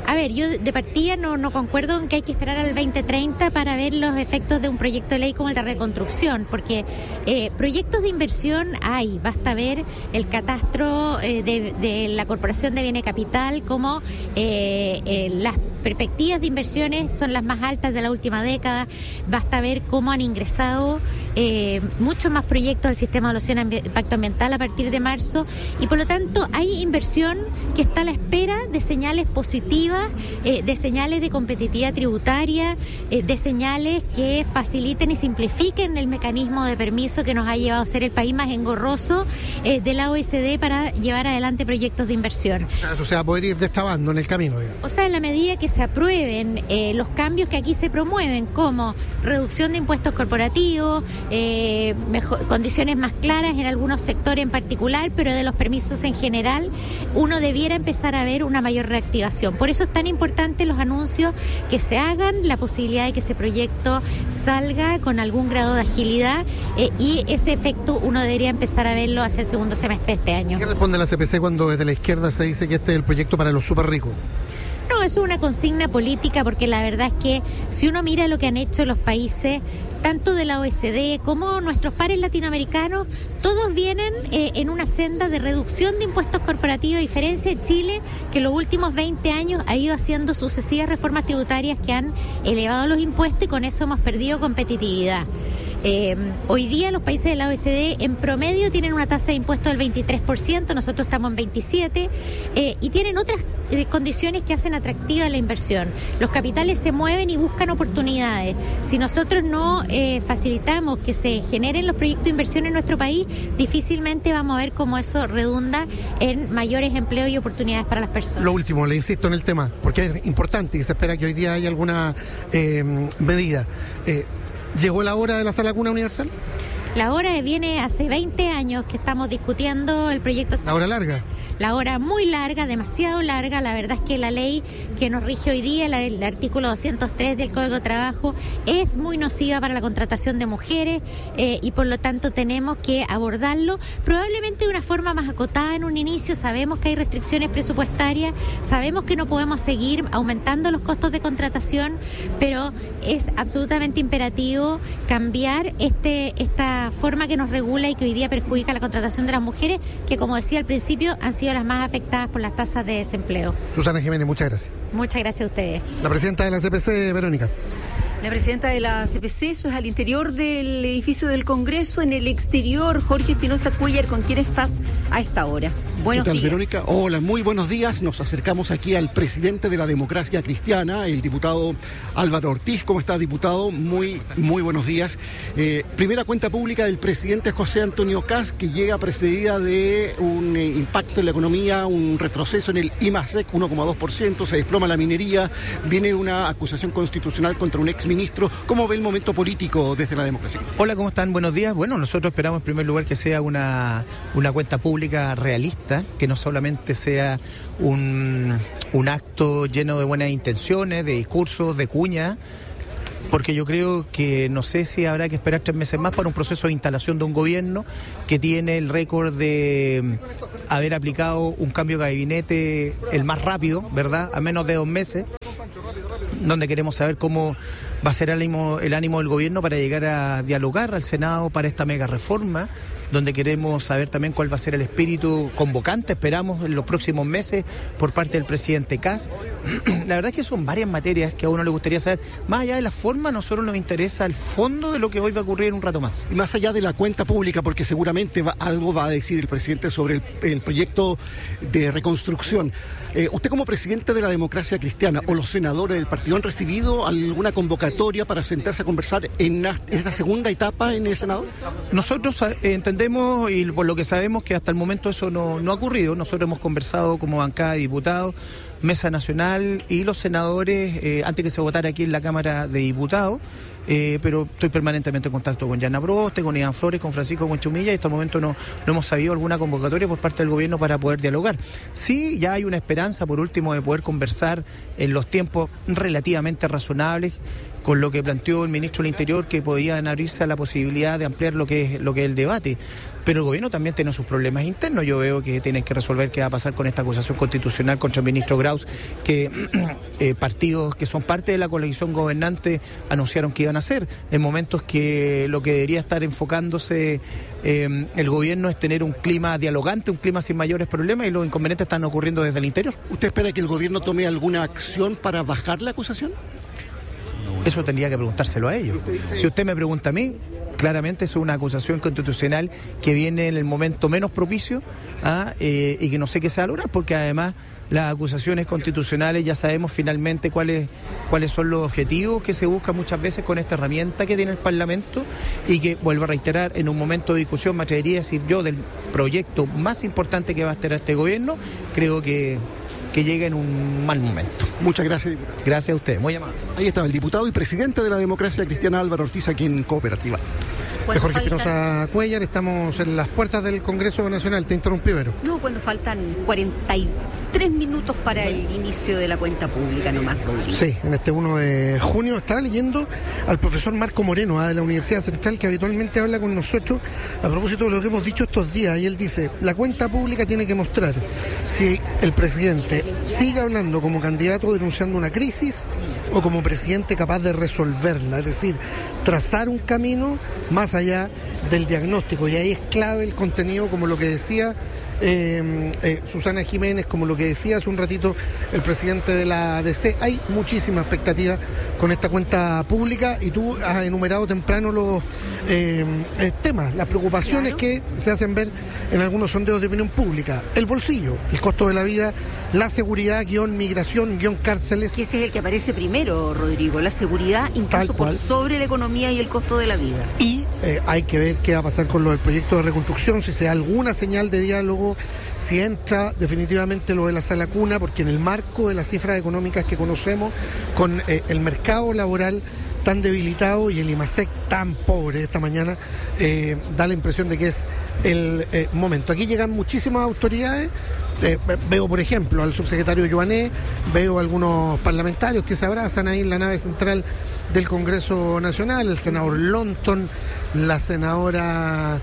A ver, yo de partida no concuerdo en que hay que esperar al 2030 para ver los efectos de un proyecto de ley como el de reconstrucción, porque proyectos de inversión hay, basta ver el catastro de la Corporación de Bienes Capital, como las perspectivas de inversiones son las más altas de la última década, basta ver cómo han ingresado muchos más proyectos al sistema de evaluación de impacto ambiental a partir de marzo, y por lo tanto hay inversión que está a la espera de señales positivas, de señales de competitividad tributaria, de señales que faciliten y simplifiquen el mecanismo de permiso que nos ha llevado a ser el país más engorroso de la OECD para llevar adelante proyectos de inversión. Eso se va a poder ir destrabando en el camino. O sea, en la medida que se aprueben los cambios que aquí se promueven, como reducción de impuestos corporativos, condiciones más claras en algunos sectores en particular, pero de los permisos en general, uno debiera empezar a ver una mayor reactivación. Por eso es tan importante los anuncios que se hagan, la posibilidad de que ese proyecto salga con algún grado de agilidad, y ese efecto uno debería empezar a verlo hacia el segundo semestre de este año. ¿Qué responde la CPC cuando desde la izquierda se dice que este es el proyecto para los súper ricos? No, es una consigna política, porque la verdad es que si uno mira lo que han hecho los países, tanto de la OECD como nuestros pares latinoamericanos, todos vienen en una senda de reducción de impuestos corporativos, a diferencia de Chile, que en los últimos 20 años ha ido haciendo sucesivas reformas tributarias que han elevado los impuestos, y con eso hemos perdido competitividad. Hoy día los países de la OECD en promedio tienen una tasa de impuesto del 23%, nosotros estamos en 27%, y tienen otras condiciones que hacen atractiva la inversión. Los capitales se mueven y buscan oportunidades. Si nosotros no facilitamos que se generen los proyectos de inversión en nuestro país, difícilmente vamos a ver cómo eso redunda en mayores empleos y oportunidades para las personas. Lo último, le insisto en el tema, porque es importante y se espera que hoy día haya alguna medida. ¿Llegó la hora de la Sala Cuna Universal? La hora viene hace 20 años que estamos discutiendo el proyecto. ¿La hora larga? La hora muy larga, demasiado larga. La verdad es que la ley que nos rige hoy día, el artículo 203 del Código de Trabajo, es muy nociva para la contratación de mujeres, y por lo tanto tenemos que abordarlo probablemente de una forma más acotada en un inicio. Sabemos que hay restricciones presupuestarias, sabemos que no podemos seguir aumentando los costos de contratación, pero es absolutamente imperativo cambiar esta forma que nos regula y que hoy día perjudica la contratación de las mujeres, que, como decía al principio, han sido las más afectadas por las tasas de desempleo. Susana Jiménez, muchas gracias. Muchas gracias a ustedes. La presidenta de la CPC, Verónica. La presidenta de la CPC, eso es al interior del edificio del Congreso. En el exterior, Jorge Espinosa Cuellar, ¿con quién estás a esta hora? Buenos días. ¿Qué tal, días. Verónica? Hola, muy buenos días. Nos acercamos aquí al presidente de la Democracia Cristiana, el diputado Álvaro Ortiz. ¿Cómo está, diputado? Muy buenos días. Primera cuenta pública del presidente José Antonio Kast, que llega precedida de un impacto en la economía, un retroceso en el I+D+, 1,2%, se desploma la minería, viene una acusación constitucional contra un exministro. ¿Cómo ve el momento político desde la democracia? Hola, ¿cómo están? Buenos días. Bueno, nosotros esperamos en primer lugar que sea una cuenta pública realista, que no solamente sea un acto lleno de buenas intenciones, de discursos, de cuña, porque yo creo que no sé si habrá que esperar 3 meses más para un proceso de instalación de un gobierno que tiene el récord de haber aplicado un cambio de gabinete el más rápido, ¿verdad?, a menos de 2 meses, donde queremos saber cómo va a ser el ánimo del gobierno para llegar a dialogar al Senado para esta mega reforma, donde queremos saber también cuál va a ser el espíritu convocante, esperamos en los próximos meses, por parte del presidente Kast. La verdad es que son varias materias que a uno le gustaría saber. Más allá de la forma, a nosotros nos interesa el fondo de lo que hoy va a ocurrir en un rato más. Y más allá de la cuenta pública, porque seguramente algo va a decir el presidente sobre el proyecto de reconstrucción. ¿Usted, como presidente de la Democracia Cristiana, o los senadores del partido, han recibido alguna convocatoria para sentarse a conversar en esta segunda etapa en el Senado? Nosotros entendemos, y por lo que sabemos, que hasta el momento eso no ha ocurrido. Nosotros hemos conversado como bancada de diputados, Mesa Nacional y los senadores antes que se votara aquí en la Cámara de Diputados. Pero estoy permanentemente en contacto con Yana Broste, con Iván Flores, con Francisco Buenchumilla, y hasta el momento no hemos sabido alguna convocatoria por parte del gobierno para poder dialogar. Sí, ya hay una esperanza, por último, de poder conversar en los tiempos relativamente razonables, con lo que planteó el ministro del Interior, que podían abrirse a la posibilidad de ampliar lo que es el debate. Pero el gobierno también tiene sus problemas internos. Yo veo que tienen que resolver qué va a pasar con esta acusación constitucional contra el ministro Graus, que partidos que son parte de la coalición gobernante anunciaron que iban a hacer, en momentos que lo que debería estar enfocándose el gobierno es tener un clima dialogante, un clima sin mayores problemas, y los inconvenientes están ocurriendo desde el interior. ¿Usted espera que el gobierno tome alguna acción para bajar la acusación? Eso tendría que preguntárselo a ellos. Si usted me pregunta a mí, claramente es una acusación constitucional que viene en el momento menos propicio y que no sé qué se va a lograr, porque además las acusaciones constitucionales ya sabemos finalmente cuáles son los objetivos que se buscan muchas veces con esta herramienta que tiene el Parlamento, y que, vuelvo a reiterar, en un momento de discusión, me atrevería a decir yo, del proyecto más importante que va a tener este gobierno, creo que llega en un mal momento. Muchas gracias, diputado. Gracias a usted, muy amable. Ahí estaba el diputado y presidente de la Democracia Cristiana, Álvaro Ortiz, aquí en Cooperativa. Jorge Espinosa Cuellar, estamos en las puertas del Congreso Nacional. Te interrumpí, Vero. No, cuando faltan 43 minutos para el inicio de la cuenta pública nomás, Rodrigo. Sí, en este 1 de junio estaba leyendo al profesor Marco Moreno, de la Universidad Central, que habitualmente habla con nosotros a propósito de lo que hemos dicho estos días, y él dice: la cuenta pública tiene que mostrar si el presidente sigue hablando como candidato denunciando una crisis o como presidente capaz de resolverla, es decir, trazar un camino más allá del diagnóstico. Y ahí es clave el contenido, como lo que decía Susana Jiménez, como lo que decía hace un ratito el presidente de la ADC. Hay muchísima expectativa con esta cuenta pública, y tú has enumerado temprano los temas, las preocupaciones que se hacen ver en algunos sondeos de opinión pública: el bolsillo, el costo de la vida, la seguridad, migración, cárceles. Que ese es el que aparece primero, Rodrigo, la seguridad, incluso por sobre la economía y el costo de la vida. Y hay que ver qué va a pasar con lo del proyecto de reconstrucción, si se da alguna señal de diálogo, si entra definitivamente lo de la sala cuna, porque en el marco de las cifras económicas que conocemos, con el mercado laboral tan debilitado y el IMASEC tan pobre esta mañana, da la impresión de que es el momento. Aquí llegan muchísimas autoridades. Veo, por ejemplo, al subsecretario Joané, veo algunos parlamentarios que se abrazan ahí en la nave central del Congreso Nacional, el senador Lonton, la senadora...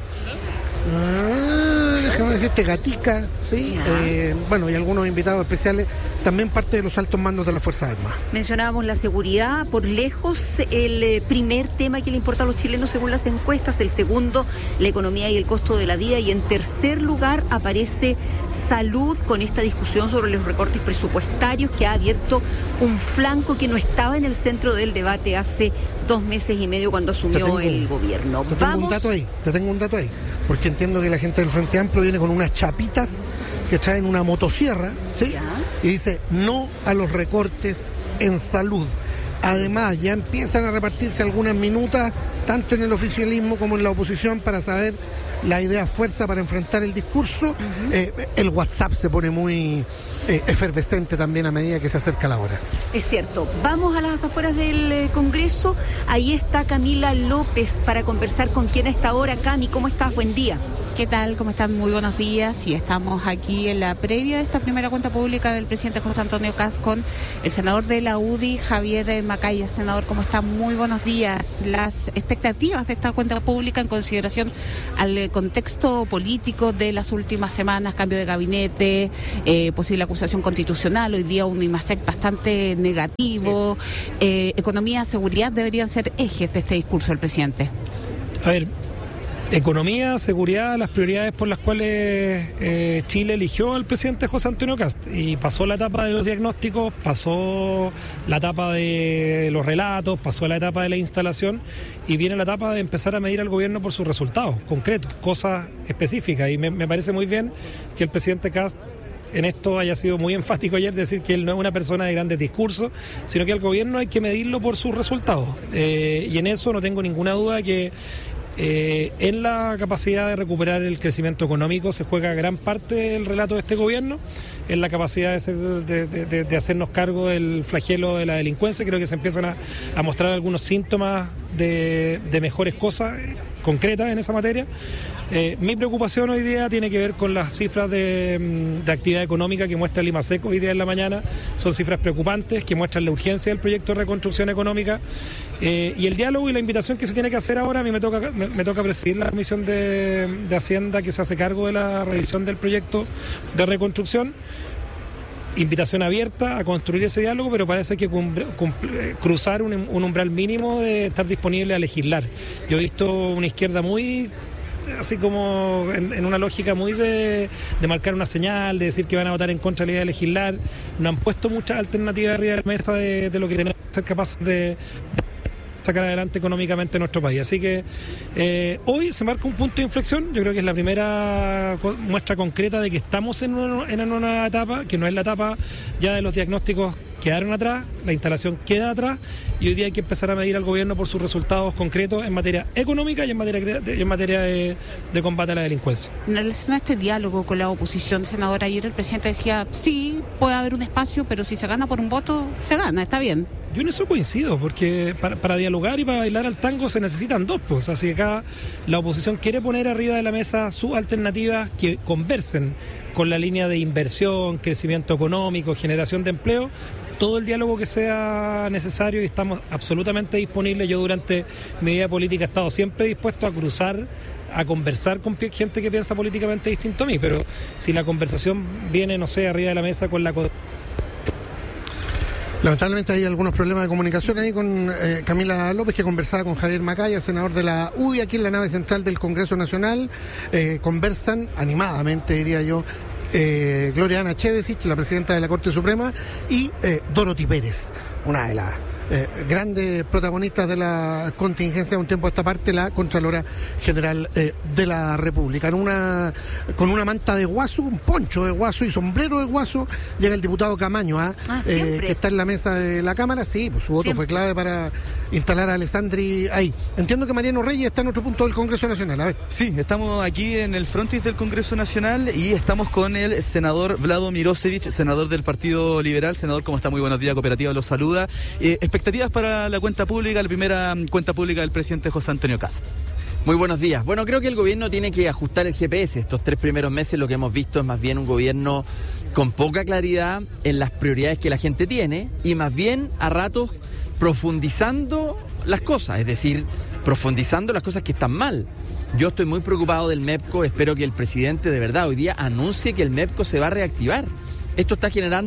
déjame decirte, Gatica, ¿sí? Bueno, y algunos invitados especiales, también parte de los altos mandos de las Fuerzas Armadas. Mencionábamos la seguridad, por lejos el primer tema que le importa a los chilenos según las encuestas, el segundo, la economía y el costo de la vida, y en tercer lugar aparece salud, con esta discusión sobre los recortes presupuestarios que ha abierto un flanco que no estaba en el centro del debate hace 2 meses y medio cuando asumió el gobierno. Te tengo un dato ahí, porque entiendo que la gente del Frente Amplio viene con unas chapitas que traen una motosierra, ¿sí? Y dice: no a los recortes en salud. Además, ya empiezan a repartirse algunas minutas, tanto en el oficialismo como en la oposición, para saber la idea fuerza para enfrentar el discurso. El WhatsApp se pone muy efervescente también a medida que se acerca la hora. Es cierto. Vamos a las afueras del Congreso. Ahí está Camila López para conversar con quien a esta hora. Cami, ¿cómo estás? Buen día. ¿Qué tal? ¿Cómo están? Muy buenos días. Y estamos aquí en la previa de esta primera cuenta pública del presidente José Antonio Kast con el senador de la UDI, Javier Macaya. Senador, ¿cómo está? Muy buenos días. Las expectativas de esta cuenta pública en consideración al contexto político de las últimas semanas, cambio de gabinete, posible acusación constitucional, hoy día un IMASEC bastante negativo, economía, seguridad deberían ser ejes de este discurso del presidente. A ver, economía, seguridad, las prioridades por las cuales Chile eligió al presidente José Antonio Kast, y pasó la etapa de los diagnósticos, pasó la etapa de los relatos, pasó la etapa de la instalación, y viene la etapa de empezar a medir al gobierno por sus resultados concretos, cosas específicas, y me parece muy bien que el presidente Kast en esto haya sido muy enfático ayer, decir que él no es una persona de grandes discursos, sino que al gobierno hay que medirlo por sus resultados, y en eso no tengo ninguna duda que en la capacidad de recuperar el crecimiento económico se juega gran parte del relato de este gobierno, en la capacidad de hacernos cargo del flagelo de la delincuencia. Creo que se empiezan a mostrar algunos síntomas de mejores cosas, concretas en esa materia. Mi preocupación hoy día tiene que ver con las cifras de actividad económica que muestra el IMASEC hoy día en la mañana. Son cifras preocupantes que muestran la urgencia del proyecto de reconstrucción económica. Y el diálogo y la invitación que se tiene que hacer ahora, a mí me toca presidir la Comisión de Hacienda que se hace cargo de la revisión del proyecto de reconstrucción. Invitación abierta a construir ese diálogo, pero parece que cruzar un umbral mínimo de estar disponible a legislar. Yo he visto una izquierda muy, así como en una lógica muy de marcar una señal, de decir que van a votar en contra de la idea de legislar. No han puesto muchas alternativas arriba de la mesa de lo que tenemos que ser capaces de sacar adelante económicamente nuestro país. Así que hoy se marca un punto de inflexión. Yo creo que es la primera muestra concreta de que estamos en una etapa que no es la etapa ya de los diagnósticos quedaron atrás, la instalación queda atrás, y hoy día hay que empezar a medir al gobierno por sus resultados concretos en materia económica y en materia de combate a la delincuencia. En relación a este diálogo con la oposición, senador, ayer el presidente decía, sí, puede haber un espacio, pero si se gana por un voto, se gana, está bien. Yo en eso coincido, porque para dialogar y para bailar al tango se necesitan dos, pues. Así que acá la oposición quiere poner arriba de la mesa sus alternativas que conversen con la línea de inversión, crecimiento económico, generación de empleo, todo el diálogo que sea necesario, y estamos absolutamente disponibles. Yo durante mi vida política he estado siempre dispuesto a cruzar, a conversar con gente que piensa políticamente distinto a mí, pero si la conversación viene, no sé, arriba de la mesa con la... Lamentablemente hay algunos problemas de comunicación ahí con Camila López, que conversaba con Javier Macaya, senador de la UDI, aquí en la nave central del Congreso Nacional. Conversan animadamente, diría yo, Gloriana Chevesich, la presidenta de la Corte Suprema, y Dorothy Pérez, una de las grandes protagonistas de la contingencia de un tiempo a esta parte, la Contralora General de la República. Con una manta de guaso, un poncho de guaso y sombrero de guaso, llega el diputado Camaño, que está en la mesa de la Cámara. Sí, pues su voto fue clave para instalar a Alessandri ahí. Entiendo que Mariano Reyes está en otro punto del Congreso Nacional. A ver. Sí, estamos aquí en el frontis del Congreso Nacional y estamos con el senador Vlado Mirosevich, senador del Partido Liberal. Senador, ¿cómo está? Muy buenos días, Cooperativa los saluda. Expectativas para la cuenta pública, la primera cuenta pública del presidente José Antonio Kast. Muy buenos días. Bueno, creo que el gobierno tiene que ajustar el GPS. Estos 3 primeros meses lo que hemos visto es más bien un gobierno con poca claridad en las prioridades que la gente tiene y más bien a ratos profundizando las cosas, es decir, profundizando las cosas que están mal. Yo estoy muy preocupado del MEPCO, espero que el presidente de verdad hoy día anuncie que el MEPCO se va a reactivar. Esto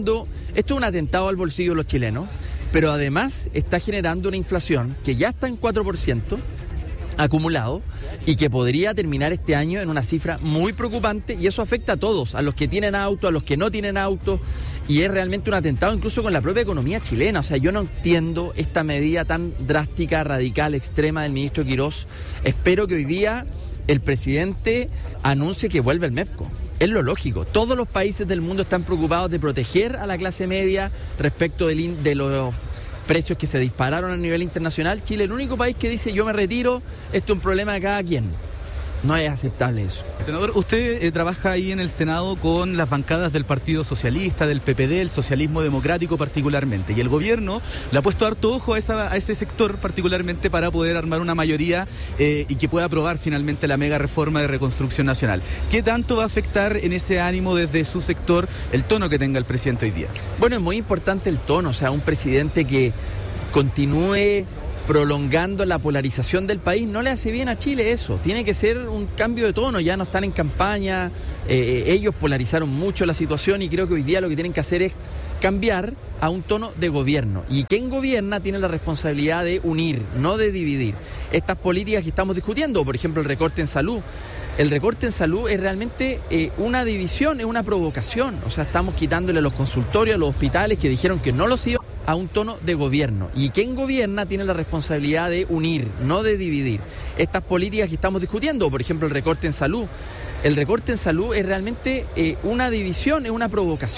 es un atentado al bolsillo de los chilenos, pero además está generando una inflación que ya está en 4% acumulado y que podría terminar este año en una cifra muy preocupante, y eso afecta a todos, a los que tienen auto, a los que no tienen auto, y es realmente un atentado incluso con la propia economía chilena. O sea, yo no entiendo esta medida tan drástica, radical, extrema del ministro Quirós. Espero que hoy día el presidente anuncie que vuelve el MEPCO. Es lo lógico. Todos los países del mundo están preocupados de proteger a la clase media respecto de los precios que se dispararon a nivel internacional. Chile es el único país que dice yo me retiro, esto es un problema de cada quien. No es aceptable eso. Senador, usted trabaja ahí en el Senado con las bancadas del Partido Socialista, del PPD, el socialismo democrático particularmente, y el gobierno le ha puesto harto ojo a ese sector particularmente para poder armar una mayoría y que pueda aprobar finalmente la mega reforma de reconstrucción nacional. ¿Qué tanto va a afectar en ese ánimo desde su sector el tono que tenga el presidente hoy día? Bueno, es muy importante el tono, o sea, un presidente que continúe prolongando la polarización del país no le hace bien a Chile eso. Tiene que ser un cambio de tono, ya no están en campaña, ellos polarizaron mucho la situación y creo que hoy día lo que tienen que hacer es cambiar a un tono de gobierno. Y quien gobierna tiene la responsabilidad de unir, no de dividir. Estas políticas que estamos discutiendo, por ejemplo el recorte en salud, el recorte en salud es realmente una división, es una provocación. O sea, estamos quitándole a los consultorios, a los hospitales que dijeron que no los iban a un tono de gobierno. Y quien gobierna tiene la responsabilidad de unir, no de dividir. Estas políticas que estamos discutiendo, por ejemplo el recorte en salud, el recorte en salud es realmente una división, es una provocación.